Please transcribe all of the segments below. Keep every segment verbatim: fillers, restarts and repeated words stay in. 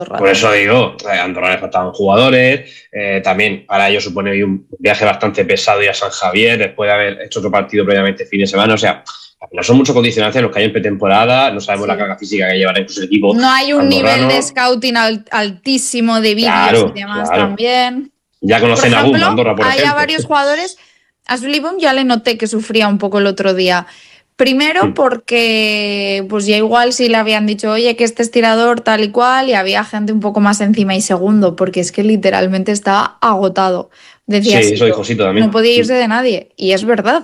Por eso digo, a Andorra le faltaban jugadores, eh, también para ellos supone un viaje bastante pesado ir a San Javier después de haber hecho otro partido previamente fin de semana, o sea, al final son muchos condicionantes los que hay en pretemporada, no sabemos sí. la carga física que llevará incluso el equipo. No hay un andorrano. Nivel de scouting alt- altísimo de vídeos claro, y demás claro. también. Ya conocen a Bum, Andorra, por hay ejemplo. Hay varios jugadores, a Sullivan ya le noté que sufría un poco el otro día. Primero porque pues ya igual si le habían dicho, oye, que este estirador tal y cual, y había gente un poco más encima. Y segundo, porque es que literalmente estaba agotado. Decía, sí, eso dijo Sito también. No podía irse de nadie. Y es verdad.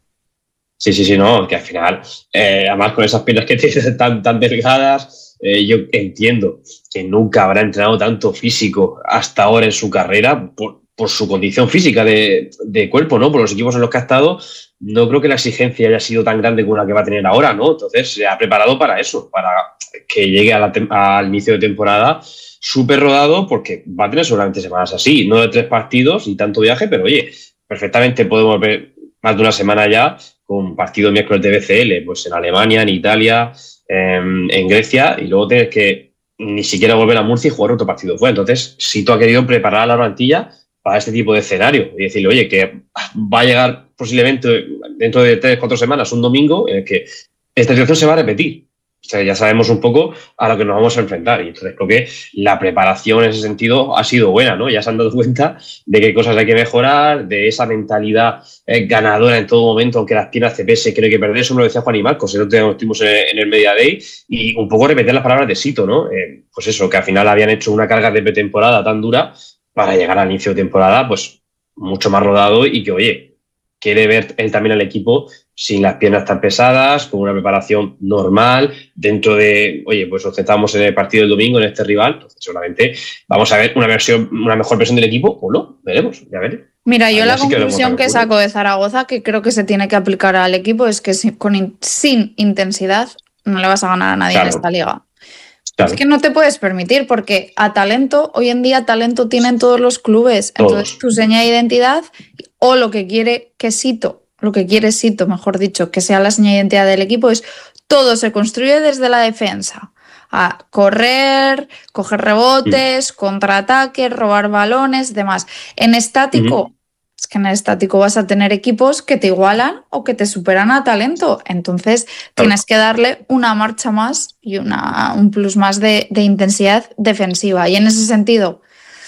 Sí, sí, sí, no, que al final, eh, además con esas piernas que tiene tan, tan delgadas, eh, yo entiendo que nunca habrá entrenado tanto físico hasta ahora en su carrera por, por su condición física de, de cuerpo, ¿no? Por los equipos en los que ha estado. No creo que la exigencia haya sido tan grande como la que va a tener ahora, ¿no? Entonces se ha preparado para eso, para que llegue a la tem- al inicio de temporada súper rodado, porque va a tener seguramente semanas así, no de tres partidos y tanto viaje, pero oye, perfectamente podemos ver más de una semana ya con partido miércoles de B C L, pues en Alemania, en Italia, en, en Grecia, y luego tienes que ni siquiera volver a Murcia y jugar otro partido fuera. Entonces, Sito ha querido preparar a la plantilla para este tipo de escenario y decirle, oye, que va a llegar posiblemente dentro de tres, cuatro semanas, un domingo, en el que esta situación se va a repetir. O sea, ya sabemos un poco a lo que nos vamos a enfrentar. Y entonces creo que la preparación en ese sentido ha sido buena, ¿no? Ya se han dado cuenta de qué cosas hay que mejorar, de esa mentalidad eh, ganadora en todo momento, aunque las piernas te pese, que no hay que perder. Eso me lo decía Juan y Marcos, el otro día estuvimos en, en el Media Day, y un poco repetir las palabras de Sito, ¿no? Eh, pues eso, que al final habían hecho una carga de pretemporada tan dura para llegar al inicio de temporada, pues mucho más rodado, y que, oye, quiere ver él también al equipo sin las piernas tan pesadas, con una preparación normal, dentro de, oye, pues nos centramos en el partido del domingo, en este rival, entonces seguramente vamos a ver una versión, una mejor versión del equipo, o no, veremos, ya veremos. Mira, yo la conclusión que, que saco de Zaragoza, que creo que se tiene que aplicar al equipo, es que sin, con in, sin intensidad no le vas a ganar a nadie claro. en esta liga. Claro. Es que no te puedes permitir, porque a talento, hoy en día talento tienen todos los clubes, todos. Entonces tu seña de identidad o lo que quiere que Sito, lo que quiere Sito, mejor dicho, que sea la seña de identidad del equipo, es todo se construye desde la defensa. A correr, coger rebotes, mm. contraataques, robar balones, demás. En estático, mm. es que en el estático vas a tener equipos que te igualan o que te superan a talento. Entonces claro. tienes que darle una marcha más y una, un plus más de, de intensidad defensiva. Y en ese sentido,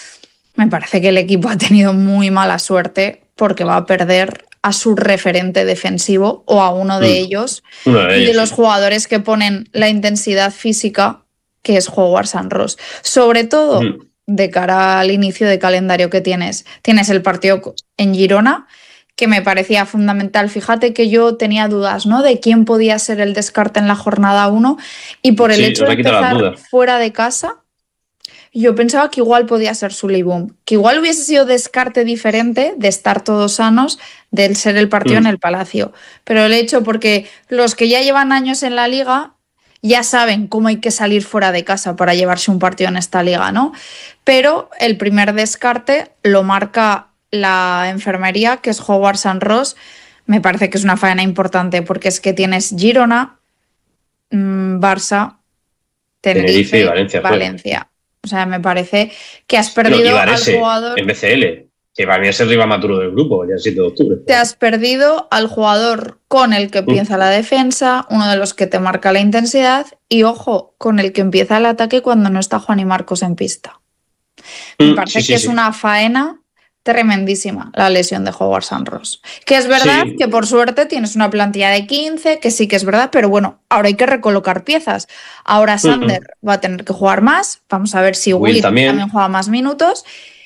me parece que el equipo ha tenido muy mala suerte porque va a perder a su referente defensivo o a uno de mm. ellos, uno de, ellos, de los sí. jugadores que ponen la intensidad física, que es Howard Sanros. Sobre todo, mm. de cara al inicio de calendario que tienes. Tienes el partido en Girona, que me parecía fundamental. Fíjate que yo tenía dudas, ¿no?, de quién podía ser el descarte en la jornada uno, y por el sí, hecho de empezar fuera de casa, yo pensaba que igual podía ser Sullivan, que igual hubiese sido descarte diferente de estar todos sanos, del ser el partido mm. en el Palacio. Pero el hecho, porque los que ya llevan años en la liga ya saben cómo hay que salir fuera de casa para llevarse un partido en esta liga, ¿no? Pero el primer descarte lo marca la enfermería, que es Howard Sanros. Me parece que es una faena importante, porque es que tienes Girona, mmm, Barça, Tenerife, Tenerife y Valencia. Valencia. O sea, me parece que has perdido al jugador... En B C L, que para mí es el rival más duro del grupo, ya el siete de octubre. Te has perdido al jugador con el que empieza uh. la defensa, uno de los que te marca la intensidad, y ojo, con el que empieza el ataque cuando no está Juan y Marcos en pista. Mm, me parece sí, que sí, es sí. una faena tremendísima la lesión de Howard Sanros. Que es verdad sí. que por suerte tienes una plantilla de quince, que sí que es verdad, pero bueno, ahora hay que recolocar piezas. Ahora Sander uh-huh. va a tener que jugar más, vamos a ver si Will, Will también. también juega más minutos,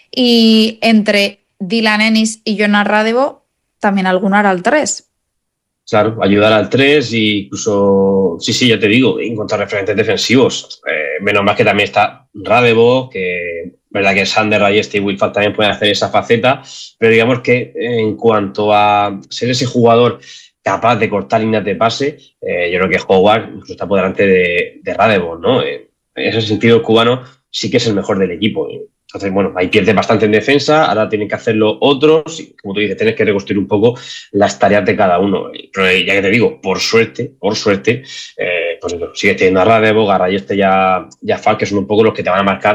y entre Dylan Ennis y Jonas Radevo también alguno hará el tres. Claro, ayudar al tres e incluso, sí, sí, ya te digo, encontrar referentes defensivos. Eh, menos mal que también está Radevo, que verdad que Sander, Ayeste y Wilfat también pueden hacer esa faceta, pero digamos que en cuanto a ser ese jugador capaz de cortar líneas de pase, eh, yo creo que Howard incluso está por delante de, de Radevo, ¿no? Eh, en ese sentido, el cubano sí que es el mejor del equipo. Entonces, bueno, ahí pierde bastante en defensa, ahora tienen que hacerlo otros, y como tú dices, tienes que reconstruir un poco las tareas de cada uno. Pero ya que te digo, por suerte, por suerte, eh, pues eso, sigues teniendo a Radebo, Garray, este ya, ya Falk, que son un poco los que te van a marcar